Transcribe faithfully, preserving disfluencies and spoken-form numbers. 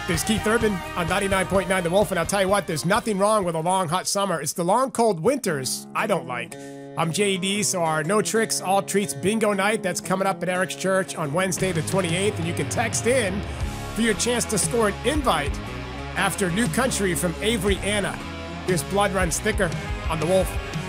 There's Keith Urban on ninety-nine point nine The Wolf, and I'll tell you what, there's nothing wrong with a long, hot summer. It's the long, cold winters I don't like. I'm J E D, so our No Tricks, All Treats Bingo Night, that's coming up at Eric's Church on Wednesday the twenty-eighth, and you can text in for your chance to score an invite after New Country from Avery Anna. Here's Blood Runs Thicker on The Wolf.